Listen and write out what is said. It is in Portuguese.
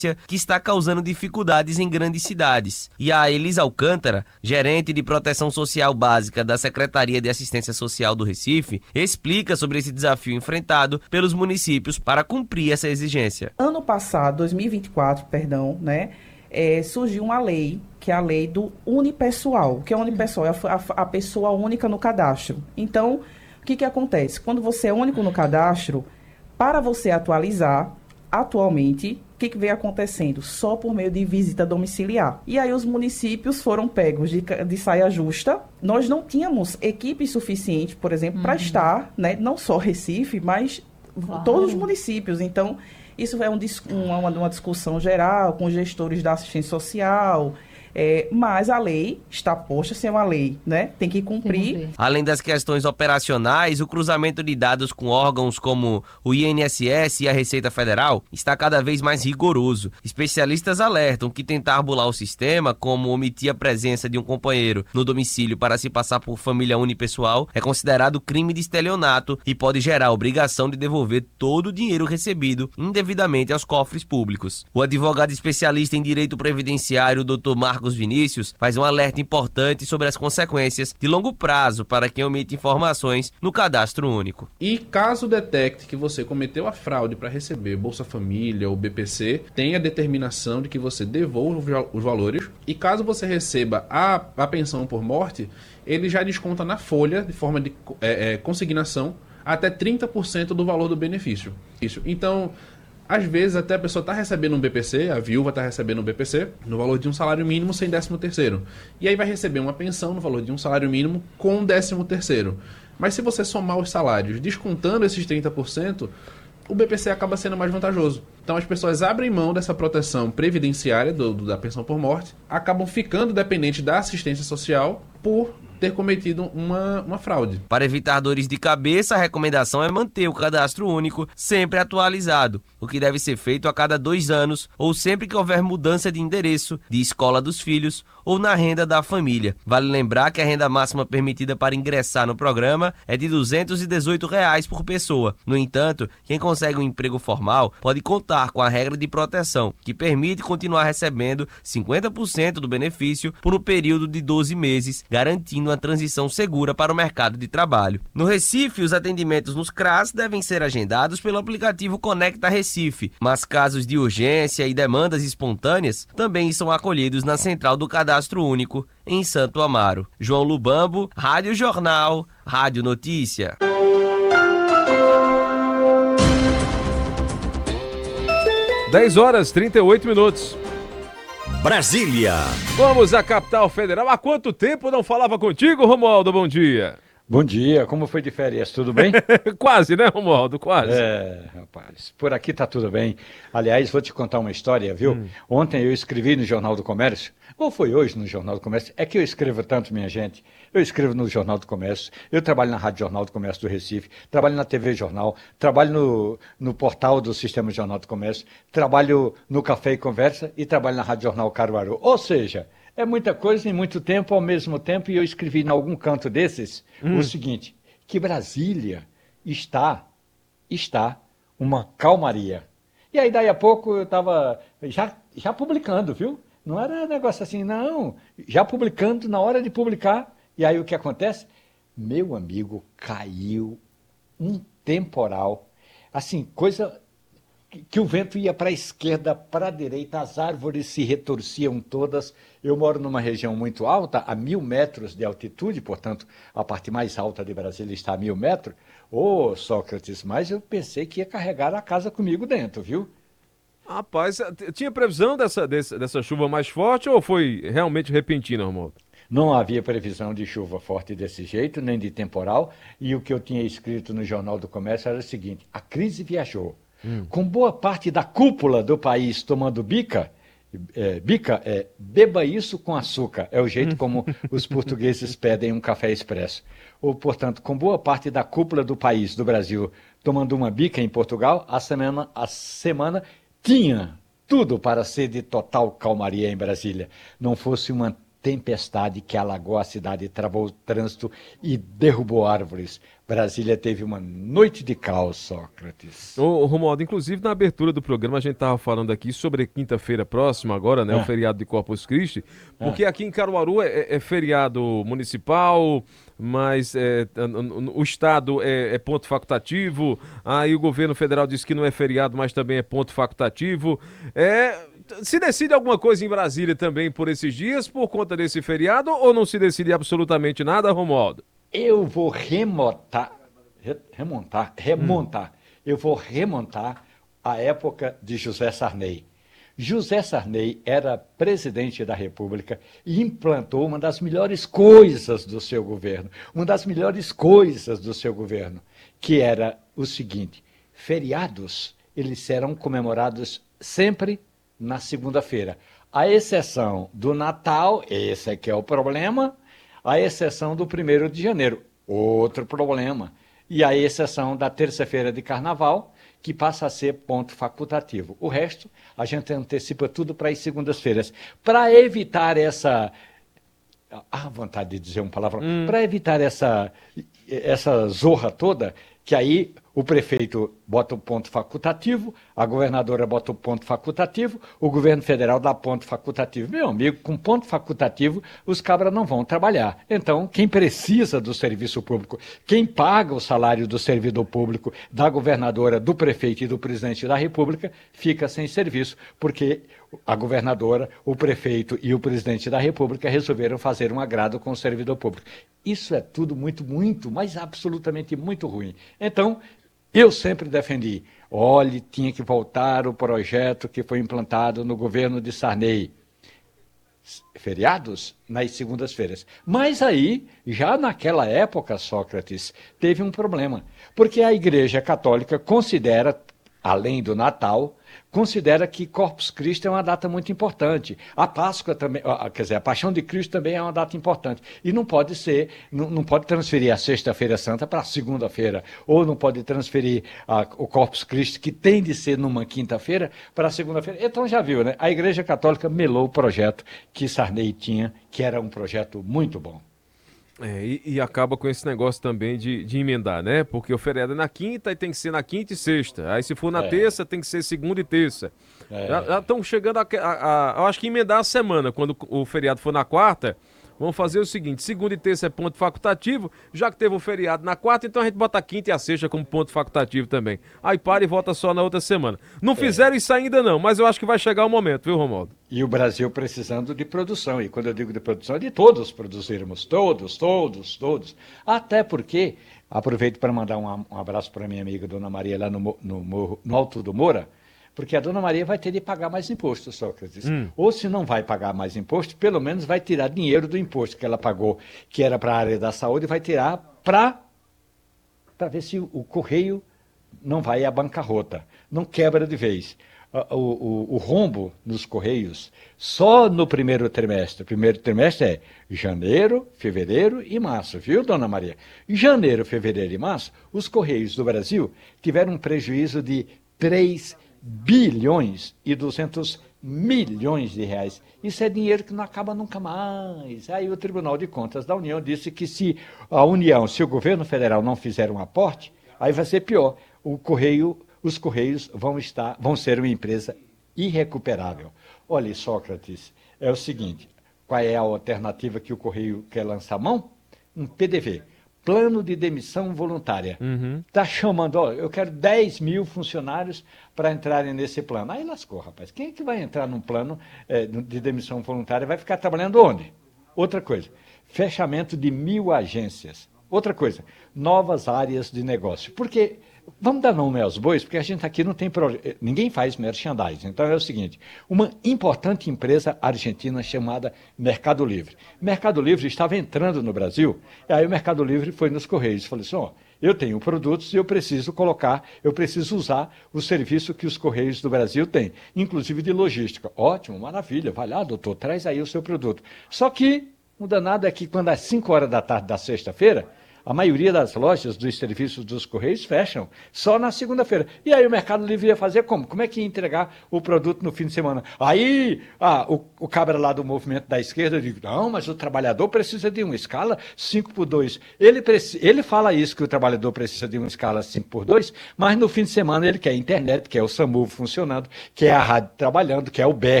que está causando dificuldades em grandes cidades. E a Elisa Alcântara, gerente de Proteção Social Básica da Secretaria de Assistência Social do Recife, explica sobre esse desafio enfrentado pelos municípios para cumprir essa exigência. Ano passado, 2024, surgiu uma lei, que é a lei do unipessoal. O que é unipessoal? É a pessoa única no cadastro. Então, o que acontece? Quando você é único no cadastro, para você atualizar, atualmente, o que vem acontecendo? Só por meio de visita domiciliar. E aí os municípios foram pegos de saia justa. Nós não tínhamos equipe suficiente, por exemplo, para estar, não só Recife, mas todos os municípios. Então, isso é uma discussão geral com gestores da assistência social. Mas a lei está posta, se é uma lei, tem que cumprir. Além das questões operacionais, o cruzamento de dados com órgãos como o INSS e a Receita Federal está cada vez mais rigoroso. Especialistas alertam que tentar burlar o sistema, como omitir a presença de um companheiro no domicílio para se passar por família unipessoal, é considerado crime de estelionato e pode gerar a obrigação de devolver todo o dinheiro recebido indevidamente aos cofres públicos. O advogado especialista em direito previdenciário, Dr. Marcos Vinícius, faz um alerta importante sobre as consequências de longo prazo para quem omite informações no cadastro único. E caso detecte que você cometeu a fraude para receber Bolsa Família ou BPC, tem a determinação de que você devolva os valores. E caso você receba a pensão por morte, ele já desconta na folha, de forma de consignação, até 30% do valor do benefício. Então, às vezes até a pessoa está recebendo um BPC, a viúva está recebendo um BPC, no valor de um salário mínimo sem 13º. E aí vai receber uma pensão no valor de um salário mínimo com 13º. Mas se você somar os salários descontando esses 30%, o BPC acaba sendo mais vantajoso. Então as pessoas abrem mão dessa proteção previdenciária da pensão por morte, acabam ficando dependentes da assistência social por ter cometido uma fraude. Para evitar dores de cabeça, a recomendação é manter o cadastro único sempre atualizado, o que deve ser feito a cada 2 anos ou sempre que houver mudança de endereço, de escola dos filhos ou na renda da família. Vale lembrar que a renda máxima permitida para ingressar no programa é de R$ 218 por pessoa. No entanto, quem consegue um emprego formal pode contar com a regra de proteção, que permite continuar recebendo 50% do benefício por um período de 12 meses, garantindo uma transição segura para o mercado de trabalho. No Recife, os atendimentos nos CRAS devem ser agendados pelo aplicativo Conecta Recife, mas casos de urgência e demandas espontâneas também são acolhidos na Central do Cadastro Único, em Santo Amaro. João Lubambo, Rádio Jornal, Rádio Notícia. 10h38. Brasília. Vamos à capital federal. Há quanto tempo não falava contigo, Romualdo? Bom dia. Bom dia, como foi de férias? Tudo bem? Quase, né, Romualdo? Quase. Rapaz, por aqui tá tudo bem. Aliás, vou te contar uma história, viu? Ontem eu escrevi no Jornal do Comércio, ou foi hoje no Jornal do Comércio, é que eu escrevo tanto, minha gente. Eu escrevo no Jornal do Comércio, eu trabalho na Rádio Jornal do Comércio do Recife, trabalho na TV Jornal, trabalho no portal do Sistema Jornal do Comércio, trabalho no Café e Conversa e trabalho na Rádio Jornal Caruaru. Ou seja, é muita coisa em muito tempo ao mesmo tempo, e eu escrevi em algum canto desses o seguinte, que Brasília está uma calmaria. E aí daí a pouco eu estava já publicando, viu? Não era negócio assim, não. Já publicando, na hora de publicar. E aí o que acontece? Meu amigo, caiu um temporal. Assim, coisa que o vento ia para a esquerda, para a direita, as árvores se retorciam todas. Eu moro numa região muito alta, a 1.000 metros de altitude, portanto, a parte mais alta de Brasília está a 1.000 metros. Ô, Sócrates, mas eu pensei que ia carregar a casa comigo dentro, viu? Rapaz, tinha previsão dessa chuva mais forte ou foi realmente repentina, Romualdo? Não havia previsão de chuva forte desse jeito, nem de temporal, e o que eu tinha escrito no Jornal do Comércio era o seguinte, a crise viajou. Com boa parte da cúpula do país tomando bica, beba isso com açúcar, é o jeito como os portugueses pedem um café expresso. Ou, portanto, com boa parte da cúpula do país, do Brasil, tomando uma bica em Portugal, a semana tinha tudo para ser de total calmaria em Brasília. Não fosse uma tempestade que alagou a cidade, travou o trânsito e derrubou árvores. Brasília teve uma noite de caos, Sócrates. Ô, Romualdo, inclusive na abertura do programa a gente estava falando aqui sobre quinta-feira próxima agora, né, o feriado de Corpus Christi, porque aqui em Caruaru é feriado municipal, mas o estado é ponto facultativo, aí o governo federal diz que não é feriado, mas também é ponto facultativo. Se decide alguma coisa em Brasília também por esses dias, por conta desse feriado, ou não se decide absolutamente nada, Romualdo? Eu vou remontar. Eu vou remontar a época de José Sarney. José Sarney era presidente da República e implantou uma das melhores coisas do seu governo. Que era o seguinte: feriados, eles serão comemorados sempre na segunda-feira. A exceção do Natal, esse é que é o problema, a exceção do 1º de janeiro, outro problema, e a exceção da terça-feira de Carnaval, que passa a ser ponto facultativo. O resto, a gente antecipa tudo para as segundas-feiras. Para evitar essa... vontade de dizer uma palavra. Para evitar essa zorra toda, que aí o prefeito bota o ponto facultativo, a governadora bota o ponto facultativo, o governo federal dá ponto facultativo. Meu amigo, com ponto facultativo, os cabras não vão trabalhar. Então, quem precisa do serviço público, quem paga o salário do servidor público, da governadora, do prefeito e do presidente da República, fica sem serviço, porque a governadora, o prefeito e o presidente da República resolveram fazer um agrado com o servidor público. Isso é tudo muito, mas absolutamente muito ruim. Então, eu sempre defendi, olhe, tinha que voltar o projeto que foi implantado no governo de Sarney. Feriados nas segundas-feiras. Mas aí, já naquela época, Sócrates, teve um problema. Porque a Igreja Católica considera, além do Natal, considera que Corpus Christi é uma data muito importante. A Páscoa também, quer dizer, a Paixão de Cristo também é uma data importante. E não pode ser, não pode transferir a Sexta-feira Santa para a segunda-feira, ou não pode transferir o Corpus Christi, que tem de ser numa quinta-feira, para a segunda-feira. Então já viu, né? A Igreja Católica melou o projeto que Sarney tinha, que era um projeto muito bom. E acaba com esse negócio também de emendar, né? Porque o feriado é na quinta e tem que ser na quinta e sexta. Aí se for na terça, tem que ser segunda e terça. Já estão chegando eu acho que emendar a semana, quando o feriado for na quarta. Vamos fazer o seguinte: segunda e terça é ponto facultativo, já que teve o feriado na quarta, então a gente bota a quinta e a sexta como ponto facultativo também. Aí para e volta só na outra semana. Não fizeram isso ainda não, mas eu acho que vai chegar o momento, viu, Romualdo? E o Brasil precisando de produção, e quando eu digo de produção, é de todos produzirmos, todos. Até porque, aproveito para mandar um abraço para minha amiga Dona Maria lá no Alto do Moura, porque a Dona Maria vai ter de pagar mais imposto, Sócrates. Ou se não vai pagar mais imposto, pelo menos vai tirar dinheiro do imposto que ela pagou, que era para a área da saúde, vai tirar para ver se o Correio não vai à bancarrota, não quebra de vez. O rombo nos Correios, só no primeiro trimestre. O primeiro trimestre é janeiro, fevereiro e março, viu, Dona Maria? Em janeiro, fevereiro e março, os Correios do Brasil tiveram um prejuízo de 3 bilhões e 200 milhões de reais. Isso é dinheiro que não acaba nunca mais. Aí o Tribunal de Contas da União disse que se o governo federal não fizer um aporte, aí vai ser pior. Os Correios vão ser uma empresa irrecuperável. Olha, Sócrates, é o seguinte: qual é a alternativa que o Correio quer lançar mão? Um PDV. Plano de demissão voluntária. Está chamando, eu quero 10 mil funcionários para entrarem nesse plano. Aí lascou, rapaz. Quem é que vai entrar num plano de demissão voluntária? Vai ficar trabalhando onde? Outra coisa, fechamento de 1.000 agências. Outra coisa, novas áreas de negócio. Porque, vamos dar nome aos bois, porque a gente aqui não tem ninguém faz merchandising. Então é o seguinte: uma importante empresa argentina chamada Mercado Livre. Mercado Livre estava entrando no Brasil, e aí o Mercado Livre foi nos Correios e falou assim: eu tenho produtos e eu preciso usar o serviço que os Correios do Brasil têm, inclusive de logística. Ótimo, maravilha, vai lá, doutor, traz aí o seu produto. Só que o danado é que quando às 5 horas da tarde da sexta-feira, a maioria das lojas dos serviços dos Correios fecham só na segunda-feira. E aí o Mercado Livre ia fazer como? Como é que ia entregar o produto no fim de semana? Aí o cabra lá do movimento da esquerda diz, não, mas o trabalhador precisa de uma escala 5x2. Ele fala isso, que o trabalhador precisa de uma escala 5x2, mas no fim de semana ele quer a internet, quer o SAMU funcionando, quer a rádio trabalhando, quer o BR